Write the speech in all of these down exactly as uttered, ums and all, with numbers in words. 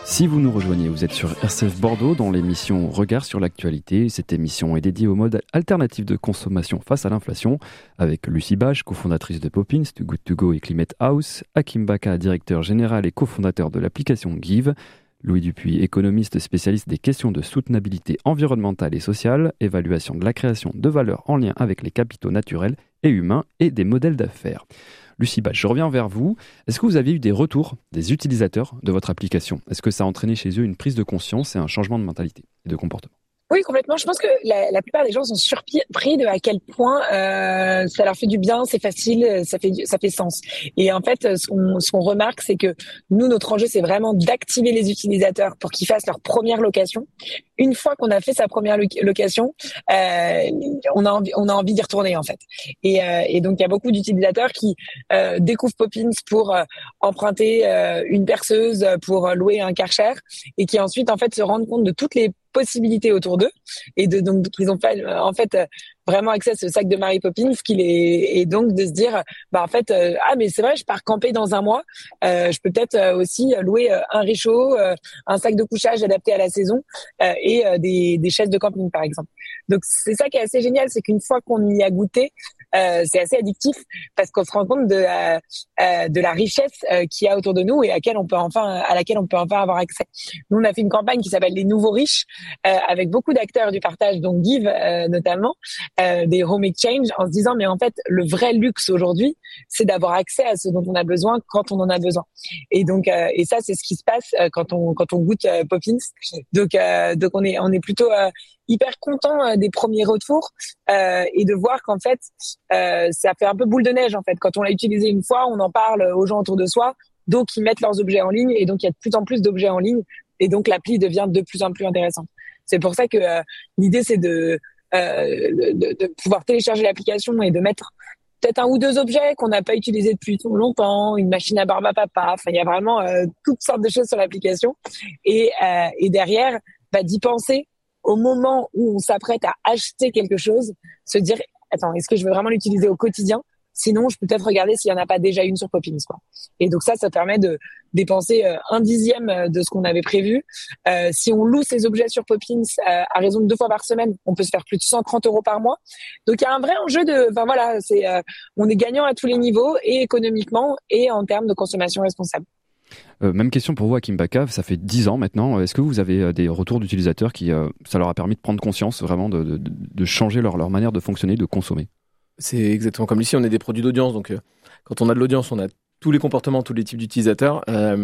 Si vous nous rejoignez, vous êtes sur R C F Bordeaux dans l'émission Regard sur l'actualité. Cette émission est dédiée au mode alternatif de consommation face à l'inflation avec Lucie Bage, cofondatrice de Poppins, de Good to Go et Climate House, Hakim Baka, directeur général et cofondateur de l'application Give, Louis Dupuis, économiste spécialiste des questions de soutenabilité environnementale et sociale, évaluation de la création de valeur en lien avec les capitaux naturels et humains et des modèles d'affaires. Lucie Bach, je reviens vers vous. Est-ce que vous avez eu des retours des utilisateurs de votre application ? Est-ce que ça a entraîné chez eux une prise de conscience et un changement de mentalité et de comportement ? Oui, complètement. Je pense que la, la plupart des gens sont surpris de à quel point euh, ça leur fait du bien, c'est facile, ça fait ça fait sens. Et en fait, ce qu'on, ce qu'on remarque, c'est que nous, notre enjeu, c'est vraiment d'activer les utilisateurs pour qu'ils fassent leur première location. Une fois qu'on a fait sa première location, euh, on a envie, on a envie d'y retourner en fait. Et, euh, et donc il y a beaucoup d'utilisateurs qui euh, découvrent Poppins pour euh, emprunter euh, une perceuse, pour louer un Karcher, et qui ensuite en fait se rendent compte de toutes les possibilités autour d'eux et de donc qu'ils ont fait en fait vraiment accès à ce sac de Mary Poppins qu'il est, et donc de se dire bah en fait euh, ah mais c'est vrai, je pars camper dans un mois, euh, je peux peut-être euh, aussi louer euh, un réchaud, euh, un sac de couchage adapté à la saison euh, et euh, des des chaises de camping par exemple. Donc c'est ça qui est assez génial, c'est qu'une fois qu'on y a goûté, euh, c'est assez addictif parce qu'on se rend compte de euh, euh, de la richesse euh, qu'il y a autour de nous et à laquelle on peut enfin à laquelle on peut enfin avoir accès. Nous on a fait une campagne qui s'appelle les nouveaux riches euh, avec beaucoup d'acteurs du partage, donc Give euh, notamment, euh, des home exchange, en se disant mais en fait le vrai luxe aujourd'hui c'est d'avoir accès à ce dont on a besoin quand on en a besoin. Et donc euh, et ça c'est ce qui se passe euh, quand on quand on goûte euh, Poppins. Donc euh, donc on est on est plutôt euh, hyper content euh, des premiers retours euh, et de voir qu'en fait euh, ça fait un peu boule de neige en fait. Quand on l'a utilisé une fois, on en parle aux gens autour de soi, donc ils mettent leurs objets en ligne et donc il y a de plus en plus d'objets en ligne et donc l'appli devient de plus en plus intéressante. C'est pour ça que euh, l'idée c'est de, euh, de de pouvoir télécharger l'application et de mettre peut-être un ou deux objets qu'on n'a pas utilisés depuis longtemps, une machine à barbe à papa. Enfin, il y a vraiment euh, toutes sortes de choses sur l'application et euh, et derrière, bah, d'y penser au moment où on s'apprête à acheter quelque chose, se dire attends, est-ce que je veux vraiment l'utiliser au quotidien ? Sinon, je peux peut-être regarder s'il n'y en a pas déjà une sur Poppins, quoi. Et donc ça, ça permet de dépenser euh, un dixième de ce qu'on avait prévu. Euh, si on loue ces objets sur Poppins euh, à raison de deux fois par semaine, on peut se faire plus de cent trente euros par mois. Donc il y a un vrai enjeu de, enfin voilà, c'est, euh, on est gagnant à tous les niveaux, et économiquement et en termes de consommation responsable. Euh, même question pour vous, Hakim Baka, ça fait dix ans maintenant. Est-ce que vous avez des retours d'utilisateurs qui, euh, ça leur a permis de prendre conscience vraiment de, de, de changer leur, leur manière de fonctionner, de consommer ? C'est exactement comme ici, on est des produits d'audience, donc euh, quand on a de l'audience, on a tous les comportements, tous les types d'utilisateurs. Euh,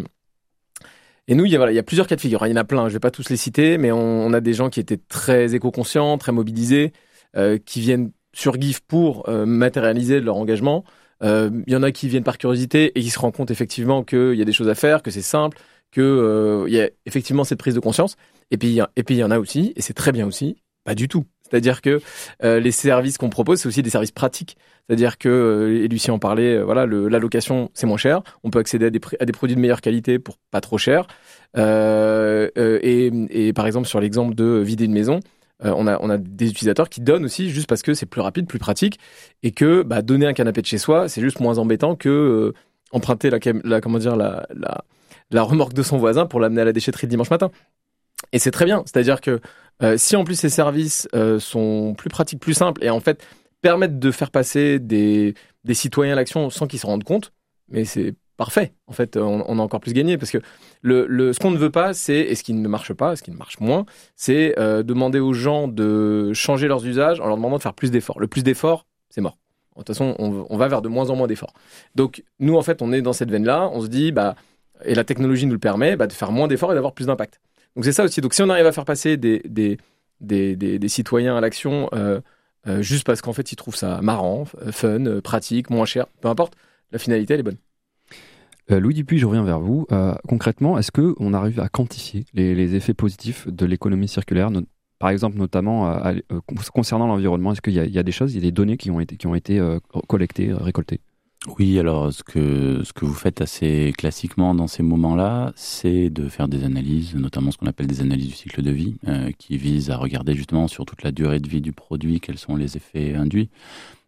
et nous, il y, a, voilà, il y a plusieurs cas de figure, il y en a plein, je ne vais pas tous les citer, mais on, on a des gens qui étaient très éco-conscients, très mobilisés, euh, qui viennent sur GIF pour euh, matérialiser leur engagement. Euh, il y en a qui viennent par curiosité et qui se rendent compte effectivement qu'il y a des choses à faire, que c'est simple, qu'il euh, y a effectivement cette prise de conscience. Et puis, et puis il y en a aussi, et c'est très bien aussi, pas du tout. C'est-à-dire que euh, les services qu'on propose, c'est aussi des services pratiques. C'est-à-dire que, euh, et Lucie en parlait, euh, voilà, le, la location, c'est moins cher. On peut accéder à des, à des produits de meilleure qualité pour pas trop cher. Euh, euh, et, et par exemple, sur l'exemple de vider une maison, euh, on a, on a des utilisateurs qui donnent aussi juste parce que c'est plus rapide, plus pratique, et que bah, donner un canapé de chez soi, c'est juste moins embêtant que euh, emprunter la, la, comment dire, la, la, la remorque de son voisin pour l'amener à la déchetterie le dimanche matin. Et c'est très bien, c'est-à-dire que euh, si en plus ces services euh, sont plus pratiques, plus simples et en fait permettent de faire passer des, des citoyens à l'action sans qu'ils se rendent compte, mais c'est parfait. En fait, on, on a encore plus gagné parce que le, le, ce qu'on ne veut pas, c'est, et ce qui ne marche pas, ce qui ne marche moins, c'est euh, demander aux gens de changer leurs usages en leur demandant de faire plus d'efforts. Le plus d'efforts, c'est mort. De toute façon, on, on va vers de moins en moins d'efforts. Donc nous, en fait, on est dans cette veine-là, on se dit, bah, et la technologie nous le permet, bah, de faire moins d'efforts et d'avoir plus d'impact. Donc c'est ça aussi. Donc si on arrive à faire passer des, des, des, des, des citoyens à l'action euh, euh, juste parce qu'en fait ils trouvent ça marrant, fun, euh, pratique, moins cher, peu importe, la finalité elle est bonne. Euh, Louis Dupuis, je reviens vers vous. Euh, concrètement, est-ce qu'on arrive à quantifier les, les effets positifs de l'économie circulaire, no- par exemple notamment à, à, euh, concernant l'environnement ? Est-ce qu'il y a, il y a des choses, il y a des données qui ont été, qui ont été euh, collectées, euh, récoltées ? Oui, alors ce que ce que vous faites assez classiquement dans ces moments-là, c'est de faire des analyses, notamment ce qu'on appelle des analyses du cycle de vie, euh, qui visent à regarder justement sur toute la durée de vie du produit quels sont les effets induits.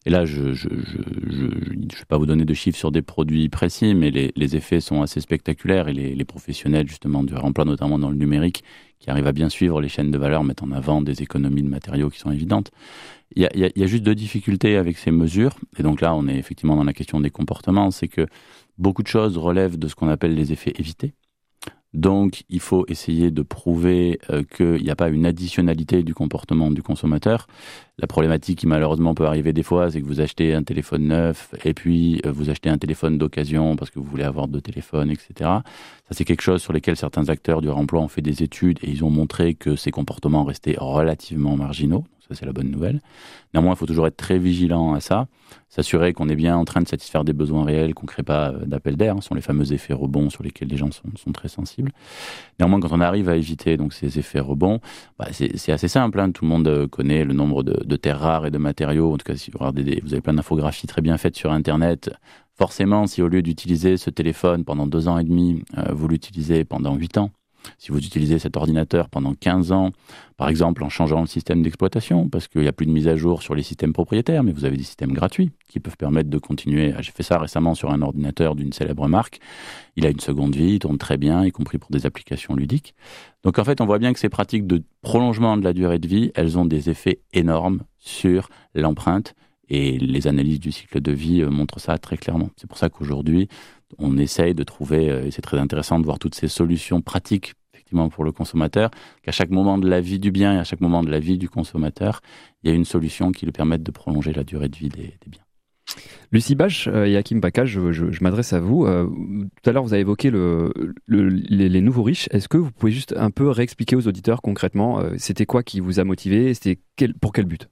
Et là, je je je je, je vais pas vous donner de chiffres sur des produits précis, mais les, les effets sont assez spectaculaires et les, les professionnels justement du remploi, notamment dans le numérique, qui arrivent à bien suivre les chaînes de valeur, mettent en avant des économies de matériaux qui sont évidentes. Il y a, il y a, il y a juste deux difficultés avec ces mesures, et donc là, on est effectivement dans la question des comportements, c'est que beaucoup de choses relèvent de ce qu'on appelle les effets évités. Donc, il faut essayer de prouver euh, qu'il n'y a pas une additionnalité du comportement du consommateur. La problématique qui malheureusement peut arriver des fois, c'est que vous achetez un téléphone neuf et puis euh, vous achetez un téléphone d'occasion parce que vous voulez avoir deux téléphones, et cetera. Ça, c'est quelque chose sur lequel certains acteurs du remploi ont fait des études et ils ont montré que ces comportements restaient relativement marginaux. Ça, c'est la bonne nouvelle. Néanmoins, il faut toujours être très vigilant à ça, s'assurer qu'on est bien en train de satisfaire des besoins réels, qu'on ne crée pas d'appel d'air. Ce sont les fameux effets rebonds sur lesquels les gens sont, sont très sensibles. Néanmoins, quand on arrive à éviter donc ces effets rebonds, bah, c'est, c'est assez simple. Hein. Tout le monde connaît le nombre de, de terres rares et de matériaux. En tout cas, si vous regardez des, vous avez plein d'infographies très bien faites sur Internet. Forcément, si au lieu d'utiliser ce téléphone pendant deux ans et demi, euh, vous l'utilisez pendant huit ans, si vous utilisez cet ordinateur pendant quinze ans, par exemple en changeant le système d'exploitation, parce qu'il n'y a plus de mise à jour sur les systèmes propriétaires, mais vous avez des systèmes gratuits qui peuvent permettre de continuer. J'ai fait ça récemment sur un ordinateur d'une célèbre marque. Il a une seconde vie, il tourne très bien, y compris pour des applications ludiques. Donc en fait, on voit bien que ces pratiques de prolongement de la durée de vie, elles ont des effets énormes sur l'empreinte. Et les analyses du cycle de vie montrent ça très clairement. C'est pour ça qu'aujourd'hui, on essaye de trouver, et c'est très intéressant de voir toutes ces solutions pratiques, effectivement, pour le consommateur, qu'à chaque moment de la vie du bien et à chaque moment de la vie du consommateur, il y a une solution qui lui permette de prolonger la durée de vie des, des biens. Lucie Bache et Hakim Baka, je, je, je m'adresse à vous. Euh, tout à l'heure, vous avez évoqué le, le, les, les nouveaux riches. Est-ce que vous pouvez juste un peu réexpliquer aux auditeurs concrètement, euh, c'était quoi qui vous a motivé, c'était quel, pour quel but ?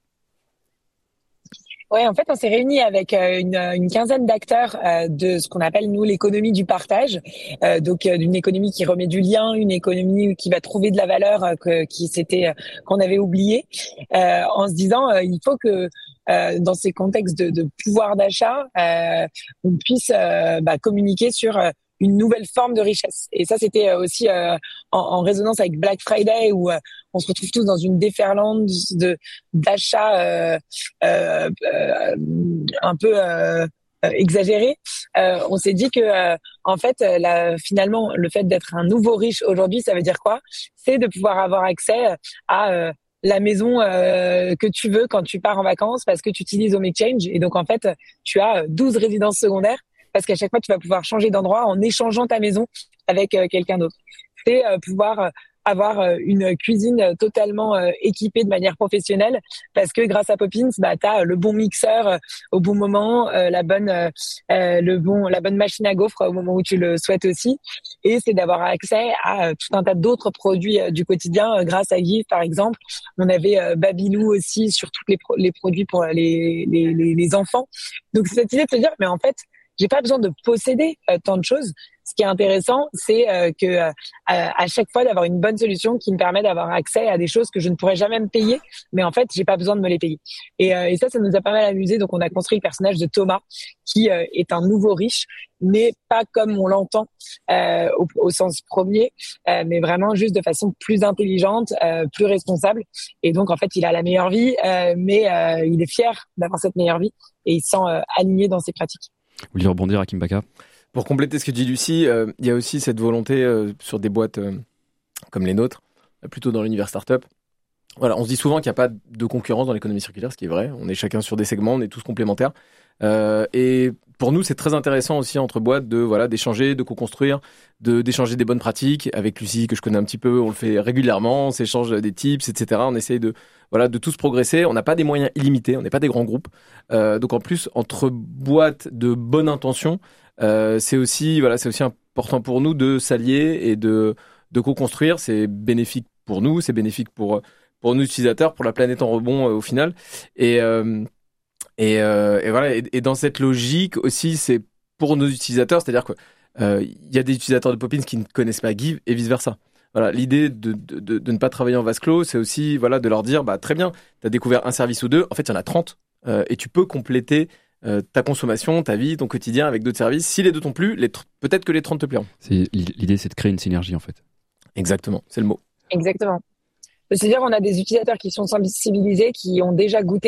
Ouais, en fait, on s'est réunis avec euh, une, une quinzaine d'acteurs euh, de ce qu'on appelle, nous, l'économie du partage. Euh, donc, euh, d'une économie qui remet du lien, une économie qui va trouver de la valeur euh, que, qui s'était, euh, qu'on avait oublié, euh, en se disant, euh, il faut que euh, dans ces contextes de, de pouvoir d'achat, euh, on puisse euh, bah, communiquer sur euh, une nouvelle forme de richesse. Et ça, c'était aussi euh, en, en résonance avec Black Friday, où euh, on se retrouve tous dans une déferlante de d'achats euh, euh, euh, un peu euh, exagérés. Euh, on s'est dit que, euh, en fait, la, finalement, le fait d'être un nouveau riche aujourd'hui, ça veut dire quoi ? C'est de pouvoir avoir accès à euh, la maison euh, que tu veux quand tu pars en vacances parce que tu utilises Home Exchange. Et donc, en fait, tu as douze résidences secondaires parce qu'à chaque fois, tu vas pouvoir changer d'endroit en échangeant ta maison avec euh, quelqu'un d'autre. C'est euh, pouvoir euh, avoir euh, une cuisine totalement euh, équipée de manière professionnelle parce que grâce à Poppins, bah, tu as le bon mixeur euh, au bon moment, euh, la bonne euh, euh, le bon la bonne machine à gaufres au moment où tu le souhaites aussi. Et c'est d'avoir accès à euh, tout un tas d'autres produits euh, du quotidien euh, grâce à Give, par exemple. On avait euh, Babylou aussi sur tous les, pro- les produits pour les, les, les, les enfants. Donc, c'est cette idée de se dire, mais en fait, j'ai pas besoin de posséder euh, tant de choses. Ce qui est intéressant, c'est euh, que euh, à chaque fois d'avoir une bonne solution qui me permet d'avoir accès à des choses que je ne pourrais jamais me payer, mais en fait, j'ai pas besoin de me les payer. Et, euh, et ça, ça nous a pas mal amusé. Donc, on a construit le personnage de Thomas, qui euh, est un nouveau riche, mais pas comme on l'entend euh, au, au sens premier, euh, mais vraiment juste de façon plus intelligente, euh, plus responsable. Et donc, en fait, il a la meilleure vie, euh, mais euh, il est fier d'avoir cette meilleure vie et il se sent euh, aligné dans ses pratiques. Vous voulez rebondir, Hakim Baka ? Pour compléter ce que dit Lucie, euh, il y a aussi cette volonté euh, sur des boîtes euh, comme les nôtres, euh, plutôt dans l'univers startup. Voilà, on se dit souvent qu'il n'y a pas de concurrence dans l'économie circulaire, ce qui est vrai. On est chacun sur des segments, on est tous complémentaires. Euh, et pour nous, c'est très intéressant aussi entre boîtes de voilà d'échanger, de co-construire, de d'échanger des bonnes pratiques. Avec Lucie, que je connais un petit peu, on le fait régulièrement, on s'échange des tips, et cetera. On essaye de voilà de tous progresser. On n'a pas des moyens illimités, on n'est pas des grands groupes. Euh, donc en plus, entre boîtes de bonne intention, euh, c'est aussi voilà, c'est aussi important pour nous de s'allier et de de co-construire. C'est bénéfique pour nous, c'est bénéfique pour pour nos utilisateurs, pour la planète en rebond euh, au final. Et euh, Et, euh, et voilà. Et, et dans cette logique aussi, c'est pour nos utilisateurs, c'est-à-dire que euh, il y a des utilisateurs de Poppins qui ne connaissent pas Give et vice versa. Voilà, l'idée de, de, de, de ne pas travailler en vase clos, c'est aussi voilà de leur dire bah très bien, tu as découvert un service ou deux, en fait il y en a trente euh, et tu peux compléter euh, ta consommation, ta vie, ton quotidien avec d'autres services. Si les deux t'ont plu, les tr- peut-être que les trente te plairont. C'est, l'idée, c'est de créer une synergie en fait. Exactement, c'est le mot. Exactement. C'est-à-dire qu'on a des utilisateurs qui sont sensibilisés, qui ont déjà goûté.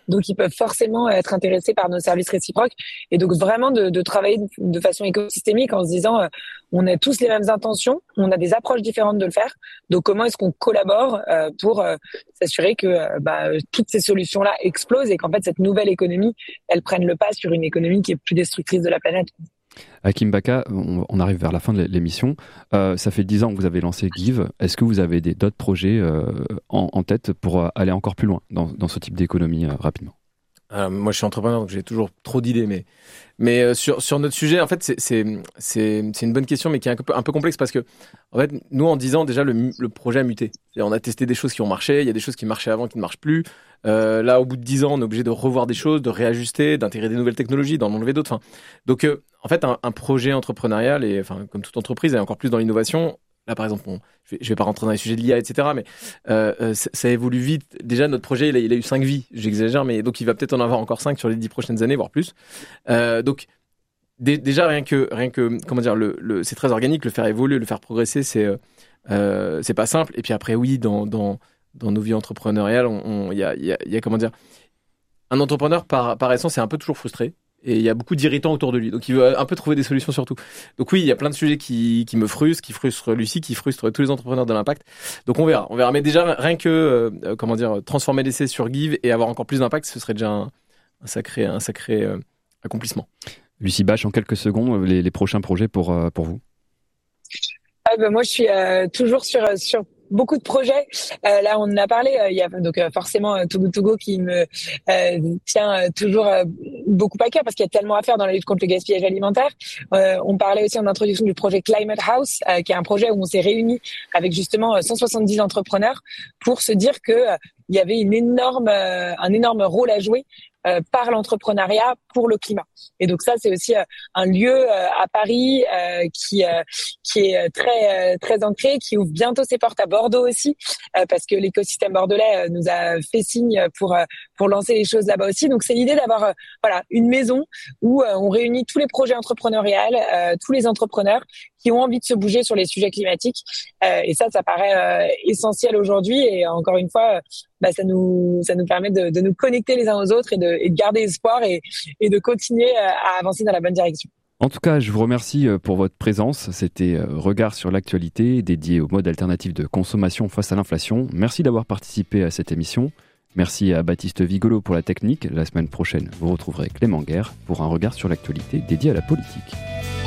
donc ils peuvent forcément être intéressés par nos services réciproques. Et donc vraiment de, de travailler de façon écosystémique en se disant euh, on a tous les mêmes intentions, on a des approches différentes de le faire. Donc comment est-ce qu'on collabore euh, pour euh, s'assurer que euh, bah, toutes ces solutions-là explosent et qu'en fait cette nouvelle économie, elle prenne le pas sur une économie qui est plus destructrice de la planète. Hakim Baka, on, on arrive vers la fin de l'émission. Euh, ça fait dix ans que vous avez lancé Give. Est-ce que vous avez des, d'autres projets euh, en, en tête pour aller encore plus loin dans, dans ce type d'économie euh, rapidement? Euh, moi, je suis entrepreneur, donc j'ai toujours trop d'idées. Mais, mais euh, sur, sur notre sujet, en fait, c'est, c'est, c'est, c'est une bonne question, mais qui est un peu, un peu complexe parce que, en fait, nous, en dix ans, déjà, le, le projet a muté. C'est-à-dire, on a testé des choses qui ont marché, il y a des choses qui marchaient avant qui ne marchent plus. Euh, là, au bout de dix ans, on est obligé de revoir des choses, de réajuster, d'intégrer des nouvelles technologies, d'en enlever d'autres. Enfin, donc, euh, en fait, un, un projet entrepreneurial, et enfin, comme toute entreprise, et encore plus dans l'innovation, là, par exemple, on, je, vais, je vais pas rentrer dans les sujets de l'I A, et cetera, mais euh, euh, ça, ça évolue vite. Déjà, notre projet, il a, il a eu cinq vies. J'exagère, mais donc il va peut-être en avoir encore cinq sur les dix prochaines années, voire plus. Euh, donc, d- déjà, rien que, rien que, comment dire, le, le, c'est très organique. Le faire évoluer, le faire progresser, c'est, euh, c'est pas simple. Et puis après, oui, dans, dans, dans nos vies entrepreneuriales, on, il y a, il y a, il y a, comment dire, un entrepreneur par, par essence, c'est un peu toujours frustré. Et il y a beaucoup d'irritants autour de lui. Donc, il veut un peu trouver des solutions sur tout. Donc oui, il y a plein de sujets qui, qui me frustrent, qui frustrent Lucie, qui frustrent tous les entrepreneurs de l'impact. Donc, on verra. On verra. Mais déjà, rien que, euh, comment dire, transformer l'essai sur Give et avoir encore plus d'impact, ce serait déjà un, un sacré, un sacré euh, accomplissement. Lucie Bache, en quelques secondes, les, les prochains projets pour, euh, pour vous? Ah ben moi, je suis euh, toujours sur, sur beaucoup de projets. Euh, là, on en a parlé. Euh, il y a donc euh, forcément euh, Too Good To Go qui me euh, tient euh, toujours euh, beaucoup à cœur parce qu'il y a tellement à faire dans la lutte contre le gaspillage alimentaire. Euh, on parlait aussi en introduction du projet Climate House, euh, qui est un projet où on s'est réunis avec justement cent soixante-dix entrepreneurs pour se dire que euh, il y avait une énorme, euh, un énorme rôle à jouer euh, par l'entrepreneuriat pour le climat. Et donc ça, c'est aussi euh, un lieu euh, à Paris euh, qui euh, qui est très euh, très ancré, qui ouvre bientôt ses portes à Bordeaux aussi, euh, parce que l'écosystème bordelais euh, nous a fait signe pour euh, pour lancer les choses là-bas aussi. Donc c'est l'idée d'avoir euh, voilà une maison où euh, on réunit tous les projets entrepreneuriaux, euh, tous les entrepreneurs qui ont envie de se bouger sur les sujets climatiques. Euh, et ça, ça paraît euh, essentiel aujourd'hui. Et encore une fois, euh, bah, ça nous ça nous permet de, de nous connecter les uns aux autres et de, et de garder espoir et, et de continuer à avancer dans la bonne direction. En tout cas, je vous remercie pour votre présence. C'était Regard sur l'actualité dédié au mode alternatif de consommation face à l'inflation. Merci d'avoir participé à cette émission. Merci à Baptiste Vigolo pour la technique. La semaine prochaine, vous retrouverez Clément Guerre pour un regard sur l'actualité dédié à la politique.